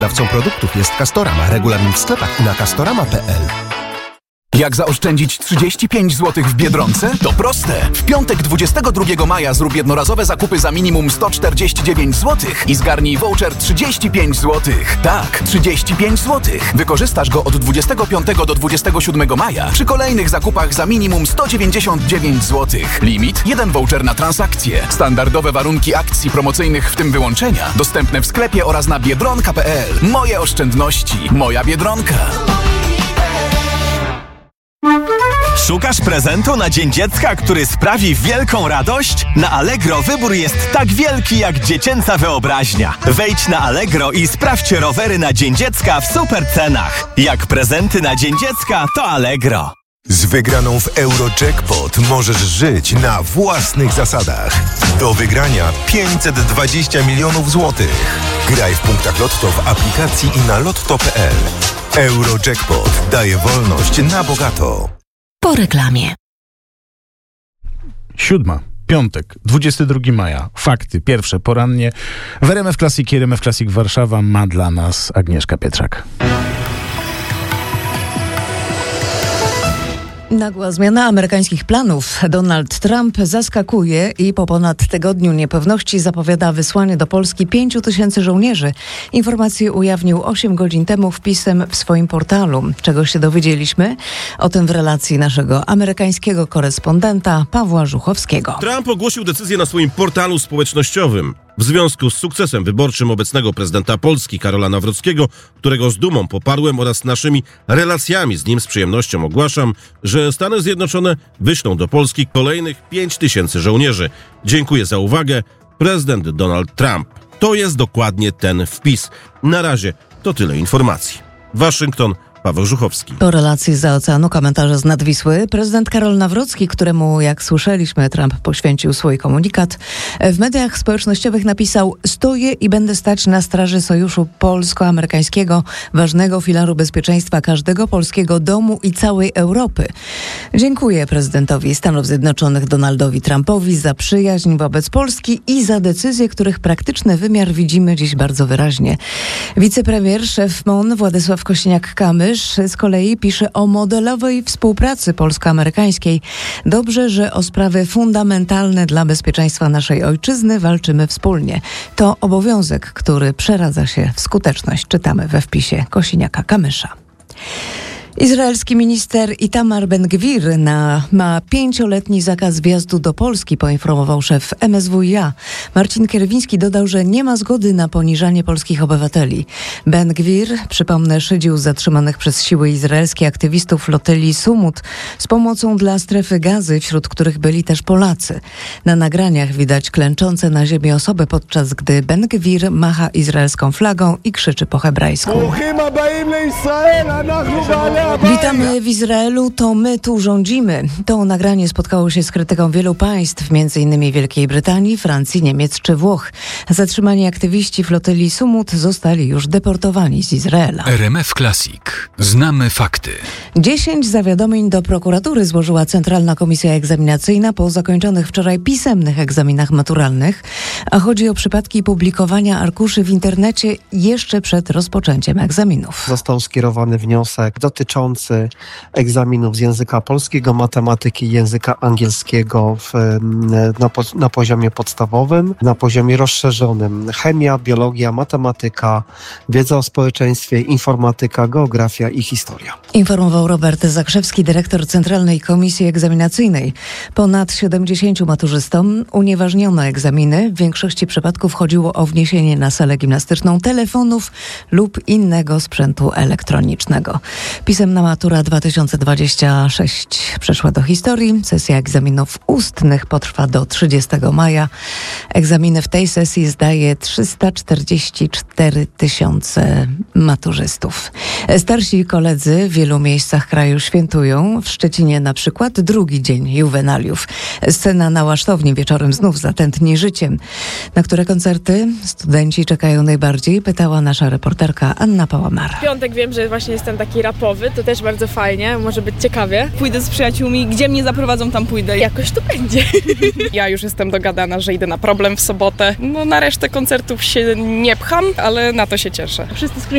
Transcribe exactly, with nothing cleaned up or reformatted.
Dawcą produktów jest Castorama. Regulamin w sklepach i na castorama kropka p l. Jak zaoszczędzić trzydzieści pięć złotych w Biedronce? To proste. W piątek dwudziestego drugiego maja zrób jednorazowe zakupy za minimum sto czterdzieści dziewięć złotych i zgarnij voucher trzydzieści pięć złotych. Tak, trzydzieści pięć złotych. Wykorzystasz go od dwudziestego piątego do dwudziestego siódmego maja przy kolejnych zakupach za minimum sto dziewięćdziesiąt dziewięć złotych. Limit jeden voucher na transakcję. Standardowe warunki akcji promocyjnych, w tym wyłączenia, dostępne w sklepie oraz na biedronka kropka p l. Moje oszczędności. Moja Biedronka. Szukasz prezentu na Dzień Dziecka, który sprawi wielką radość? Na Allegro wybór jest tak wielki jak dziecięca wyobraźnia. Wejdź na Allegro i sprawdź rowery na Dzień Dziecka w super cenach. Jak prezenty na Dzień Dziecka, to Allegro. Z wygraną w Eurojackpot możesz żyć na własnych zasadach. Do wygrania pięćset dwadzieścia milionów złotych. Graj w punktach Lotto w aplikacji i na lotto kropka p l. Eurojackpot daje wolność na bogato. Po reklamie. Siódma, piątek, dwudziestego drugiego maja. Fakty, pierwsze porannie. W R M F Classic i R M F Classic Warszawa ma dla nas Agnieszka Pietrzak. Nagła zmiana amerykańskich planów. Donald Trump zaskakuje i po ponad tygodniu niepewności zapowiada wysłanie do Polski pięciu tysięcy żołnierzy. Informację ujawnił osiem godzin temu wpisem w swoim portalu. Czego się dowiedzieliśmy? O tym w relacji naszego amerykańskiego korespondenta Pawła Żuchowskiego. Trump ogłosił decyzję na swoim portalu społecznościowym. W związku z sukcesem wyborczym obecnego prezydenta Polski Karola Nawrockiego, którego z dumą poparłem, oraz naszymi relacjami z nim z przyjemnością ogłaszam, że Stany Zjednoczone wyślą do Polski kolejnych pięć tysięcy żołnierzy. Dziękuję za uwagę. Prezydent Donald Trump. To jest dokładnie ten wpis. Na razie to tyle informacji. Waszyngton, Paweł Żuchowski. Po relacji zza oceanu, komentarze z Nadwisły. Prezydent Karol Nawrocki, któremu, jak słyszeliśmy, Trump poświęcił swój komunikat, w mediach społecznościowych napisał: stoję i będę stać na straży sojuszu polsko-amerykańskiego, ważnego filaru bezpieczeństwa każdego polskiego domu i całej Europy. Dziękuję prezydentowi Stanów Zjednoczonych Donaldowi Trumpowi za przyjaźń wobec Polski i za decyzje, których praktyczny wymiar widzimy dziś bardzo wyraźnie. Wicepremier, szef M O N Władysław Kosiniak-Kamysz z kolei pisze o modelowej współpracy polsko-amerykańskiej. Dobrze, że o sprawy fundamentalne dla bezpieczeństwa naszej ojczyzny walczymy wspólnie. To obowiązek, który przeradza się w skuteczność. Czytamy we wpisie Kosiniaka-Kamysza. Izraelski minister Itamar Ben-Gvir na, ma pięcioletni zakaz wjazdu do Polski, poinformował szef M S W iA. Marcin Kierwiński dodał, że nie ma zgody na poniżanie polskich obywateli. Ben-Gvir, przypomnę, szydził zatrzymanych przez siły izraelskie aktywistów flotyli Sumut z pomocą dla strefy Gazy, wśród których byli też Polacy. Na nagraniach widać klęczące na ziemi osoby, podczas gdy Ben-Gvir macha izraelską flagą i krzyczy po hebrajsku. Witamy w Izraelu, to my tu rządzimy. To nagranie spotkało się z krytyką wielu państw, między innymi Wielkiej Brytanii, Francji, Niemiec czy Włoch. Zatrzymani aktywiści flotyli Sumut zostali już deportowani z Izraela. R M F Classic. Znamy fakty. Dziesięć zawiadomień do prokuratury złożyła Centralna Komisja Egzaminacyjna po zakończonych wczoraj pisemnych egzaminach maturalnych, a chodzi o przypadki publikowania arkuszy w internecie jeszcze przed rozpoczęciem egzaminów. Został skierowany wniosek dotyczący egzaminów z języka polskiego, matematyki i języka angielskiego w, na, na poziomie podstawowym, na poziomie rozszerzonym. Chemia, biologia, matematyka, wiedza o społeczeństwie, informatyka, geografia i historia. Informował Robert Zakrzewski, dyrektor Centralnej Komisji Egzaminacyjnej. Ponad siedemdziesięciu maturzystom unieważniono egzaminy. W większości przypadków chodziło o wniesienie na salę gimnastyczną telefonów lub innego sprzętu elektronicznego. Pisemna matura dwa tysiące dwadzieścia sześć przeszła do historii. Sesja egzaminów ustnych potrwa do trzydziestego maja. Egzaminy w tej sesji zdaje trzysta czterdzieści cztery tysiące maturzystów. Starsi koledzy w wielu miejscach kraju świętują. W Szczecinie na przykład drugi dzień juwenaliów. Scena na Łasztowni wieczorem znów zatętni życiem. Na które koncerty studenci czekają najbardziej? Pytała nasza reporterka Anna Pałamara. W piątek wiem, że właśnie jest ten taki rapowy, to też bardzo fajnie, może być ciekawie. Pójdę z przyjaciółmi, gdzie mnie zaprowadzą, tam pójdę. Jakoś to będzie. Ja już jestem dogadana, że idę na Problem w sobotę. No na resztę koncertów się nie pcham, ale na to się cieszę. Wszyscy